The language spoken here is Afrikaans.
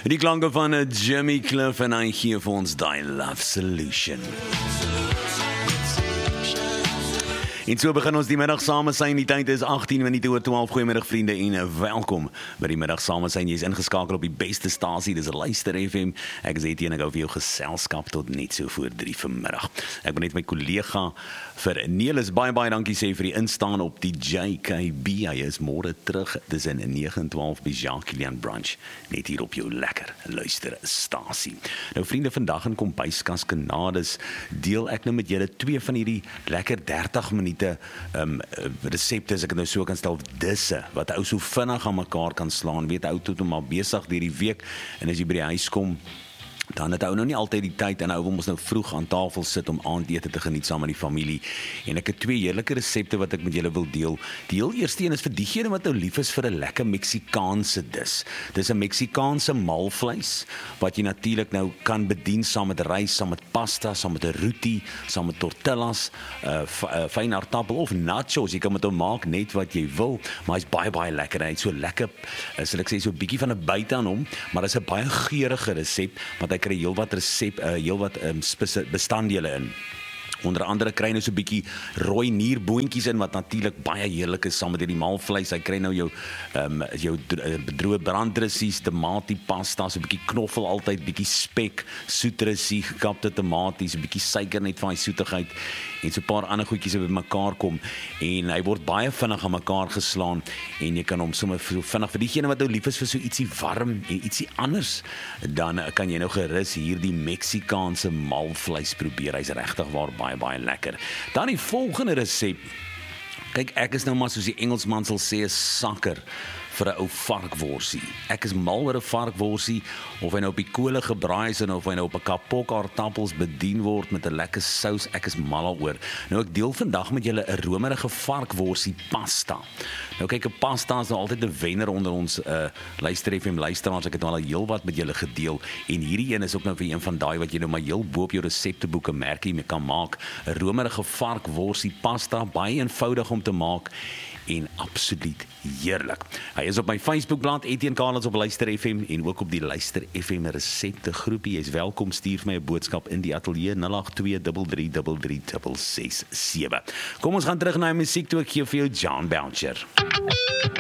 Die klanke van Jimmy Cliff en hy gee vir ons die Love Solution. En so begin ons die middag saam zijn. Die tyd is 18 minute oor 12. Goeiemiddag vriende en welkom by die middag saam zijn. Jy is ingeskakel op die beste stasie, dis Luister FM. Ek is Etienne, ek hou vir jou geselskap tot net so voor 3 vanmiddag. Ek ben net my kollega vir Neelis, baie dankie sê vir die instaan op die JKB. Hy is môre terug, dis in 9-12 by Jacques Kilian Brunch, net hier op jou lekker luisterstasie. Nou vriende, vandag in Kombuiskas Kanades deel ek nou met julle 2 van hierdie lekker 30 minute resepte, as ek het nou so kan stel, disse, wat ou so vinnig aan mekaar kan slaan, weet ou tot hom al besig deur die week, en as jy by die huis kom, dan het ou nou nie altyd die tyd, en ou wil ons nou vroeg aan tafel sit om aandete te geniet saam met die familie, en ek het 2 heerlike resepte wat ek met julle wil deel. Die heel eerste een is vir diegene wat nou lief is vir 'n lekker Meksikaanse dis. Dis 'n Meksikaanse maalvleis, wat jy natuurlik nou kan bedien saam met rys, saam met pasta, saam met 'n roti, saam met tortillas, fyn aardappel of nachos. Jy kan met hom maak net wat jy wil, maar hy's baie lekker. Hy's so lekker, sal ek sê, so 'n bietjie van 'n byt aan hom, maar dis 'n baie geurende resep, want hy kry heelwat bestanddele in. Onder andere kry nou so 'n bietjie rooi nierboontjies in, wat natuurlik baie heerlik is saam met hierdie maalvleis. Hy kry nou jou bedroë branddrussies, tamatie, pasta, so 'n bietjie knoffel altyd, bietjie spek, soetrusie, gekapte tamaties, 'n bietjie suiker net vir hy soetigheid, en so 'n paar ander goedjies wat bymekaar kom, en hy word baie vinnig aan mekaar geslaan, en jy kan hom sommer so vinnig, vir diegene wat nou lief is vir so ietsie warm en ietsie anders, dan kan jy nou gerus hierdie Meksikaanse maalvleis probeer. Hy's regtig waar baie lekker. Dan die volgende resep. Kyk, ek is nou maar, soos die Engelsman sal sê, 'n sakker vir 'n ou varkworsie. Ek is mal oor 'n varkworsie, of hy nou op die kolle gebraai is, en of hy nou op 'n kapok aardappels bedien word met 'n lekker sous, ek is mal daaroor. Nou ek deel vandag met julle 'n romerige varkworsie pasta. Nou kyk, 'n pasta is nou altyd 'n wenner onder ons Luister FM luisteraars. Ek het al heelwat met julle gedeel, en hierdie een is ook nou vir een van daai wat jy nou maar heel bo op jou resepteboeke merkie mee kan maak. 'n romerige varkworsie pasta, baie eenvoudig om te maak, en absoluut heerlik. Hy is op my Facebookblad, Etienne Karlens op Luister FM, en ook op die Luister FM resepte groepie. Jy is welkom, stuur vir my 'n boodskap in die ateljee 082333367. Kom ons gaan terug na die musiek toe, ek gee vir jou John Boucher.